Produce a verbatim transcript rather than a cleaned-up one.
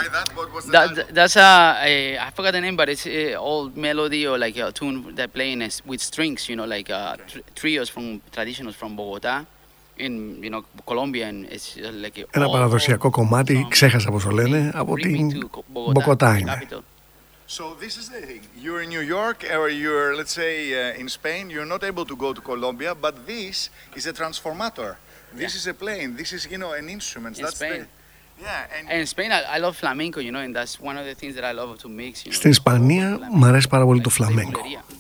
that? What was the That, title? that's a, a I forgot the name, but it's a old melody or like a tune that playing is with strings, you know, like uh, tr- trios from traditionals from Bogota, in you know Colombia, and it's uh, like a Ένα old old παραδοσιακό κομμάτι, song. ξέχασα πώς το Bring, λένε, από bring me την to Co- Bogota, Μποκοτά the είναι. capital. So this is the thing. You're in New York, or you're, let's say, uh, in Spain. You're not able to go to Colombia, but this is a transformator. This Yeah. is a plane. This is, you know, an instrument. In That's Spain. the, yeah. And, And in Spain, I, I love flamenco, you know, and that's one of the things that I love to mix. You know, Στην Ισπανία μ' αρέσει πάρα πολύ το like, φλαμέγκο. bulería.